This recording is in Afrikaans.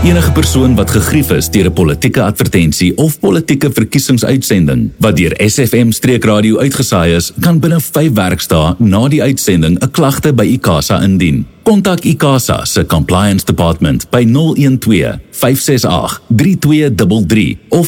Enige persoon wat gegrief is deur 'n politieke advertensie of politieke verkiesingsuitsending wat deur SFM Streekradio uitgesaai is, kan binne 5 werksdae na die uitsending 'n klagte by ICASA indien. Kontak ICASA se Compliance Department by 012 568 3233 of